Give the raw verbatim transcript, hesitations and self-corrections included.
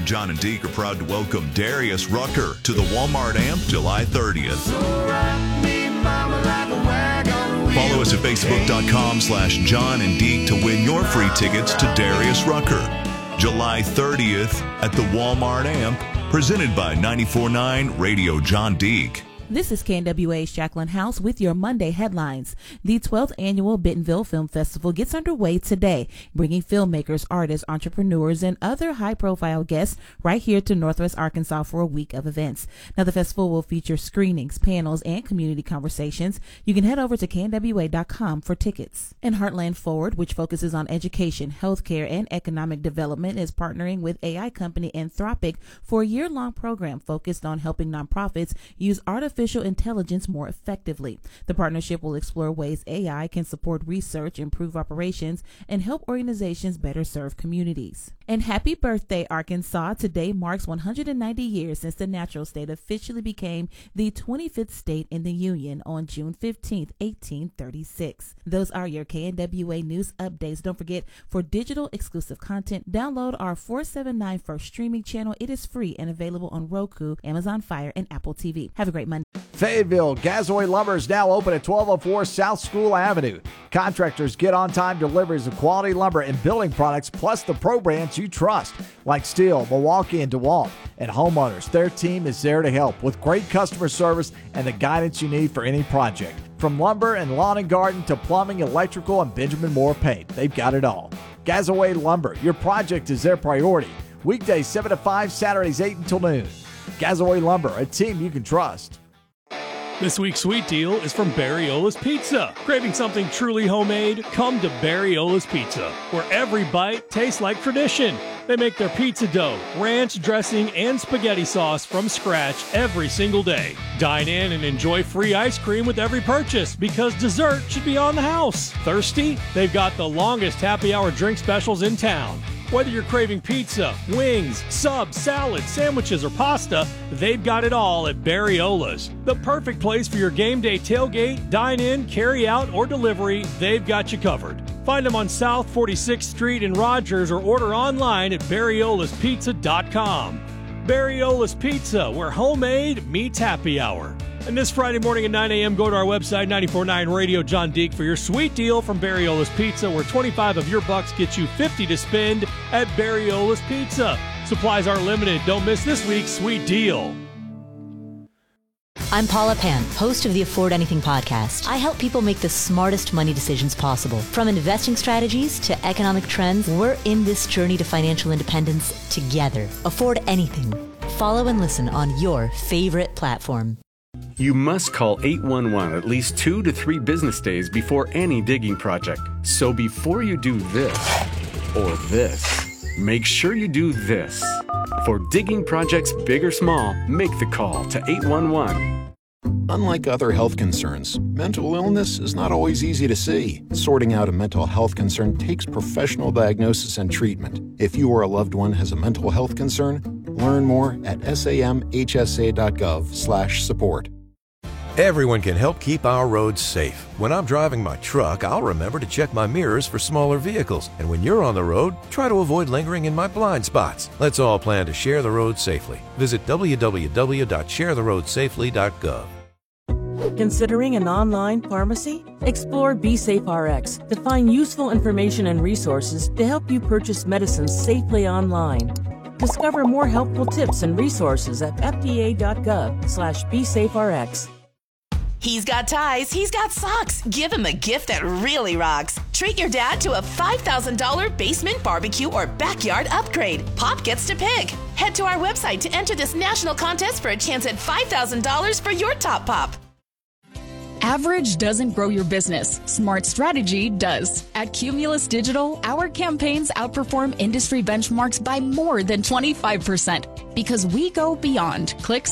John and Deke are proud to welcome Darius Rucker to the Walmart Amp July thirtieth. Follow us at facebook.com slash John and Deke to win your free tickets to Darius Rucker. July thirtieth at the Walmart Amp, presented by ninety-four point nine Radio John Deke. This is K N W A's Jacqueline House with your Monday headlines. The twelfth Annual Bentonville Film Festival gets underway today, bringing filmmakers, artists, entrepreneurs, and other high-profile guests right here to Northwest Arkansas for a week of events. Now, the festival will feature screenings, panels, and community conversations. You can head over to K N W A dot com for tickets. And Heartland Forward, which focuses on education, healthcare, and economic development, is partnering with A I company Anthropic for a year-long program focused on helping nonprofits use artificial Artificial intelligence more effectively. The partnership will explore ways A I can support research, improve operations, and help organizations better serve communities. And happy birthday, Arkansas. Today marks one hundred ninety years since the natural state officially became the twenty-fifth state in the Union on June fifteenth, eighteen thirty-six. Those are your K N W A news updates. Don't forget, for digital exclusive content, download our four seventy-nine First streaming channel. It is free and available on Roku, Amazon Fire, and Apple T V. Have a great Monday. Fayetteville Gazoy Lumber is now open at twelve oh four South School Avenue. Contractors get on-time deliveries of quality lumber and building products, plus the pro brands you trust, like Steel, Milwaukee, and DeWalt. And homeowners, their team is there to help with great customer service and the guidance you need for any project. From lumber and lawn and garden to plumbing, electrical, and Benjamin Moore paint, they've got it all. Gazoy Lumber, your project is their priority. Weekdays seven to five, Saturdays eight until noon. Gazoy Lumber, a team you can trust. This week's sweet deal is from Barriola's Pizza. Craving something truly homemade? Come to Barriola's Pizza, where every bite tastes like tradition. They make their pizza dough, ranch dressing, and spaghetti sauce from scratch every single day. Dine in and enjoy free ice cream with every purchase, because dessert should be on the house. Thirsty? They've got the longest happy hour drink specials in town. Whether you're craving pizza, wings, subs, salad, sandwiches, or pasta, they've got it all at Barriola's. The perfect place for your game day tailgate, dine-in, carry-out, or delivery, they've got you covered. Find them on South forty-sixth Street in Rogers or order online at barriolas pizza dot com. Barriola's Pizza, where homemade meets happy hour. And this Friday morning at nine a.m., go to our website, ninety-four point nine Radio John Deke, for your sweet deal from Barriola's Pizza, where twenty-five of your bucks gets you fifty to spend at Barriola's Pizza. Supplies are limited. Don't miss this week's sweet deal. I'm Paula Pan, host of the Afford Anything podcast. I help people make the smartest money decisions possible. From investing strategies to economic trends, we're in this journey to financial independence together. Afford Anything. Follow and listen on your favorite platform. You must call eight one one at least two to three business days before any digging project. So before you do this or this, make sure you do this. For digging projects big or small, make the call to eight one one. Unlike other health concerns, mental illness is not always easy to see. Sorting out a mental health concern takes professional diagnosis and treatment. If you or a loved one has a mental health concern, learn more at samhsa.gov slash support. Everyone can help keep our roads safe. When I'm driving my truck, I'll remember to check my mirrors for smaller vehicles. And when you're on the road, try to avoid lingering in my blind spots. Let's all plan to share the road safely. Visit w w w dot share the road safely dot gov. Considering an online pharmacy? Explore BeSafeRx to find useful information and resources to help you purchase medicines safely online. Discover more helpful tips and resources at f d a dot gov slash BeSafeRx. He's got ties, he's got socks. Give him a gift that really rocks. Treat your dad to a five thousand dollars basement barbecue or backyard upgrade. Pop gets to pick. Head to our website to enter this national contest for a chance at five thousand dollars for your top pop. Average doesn't grow your business. Smart strategy does. At Cumulus Digital, our campaigns outperform industry benchmarks by more than twenty-five percent because we go beyond clicks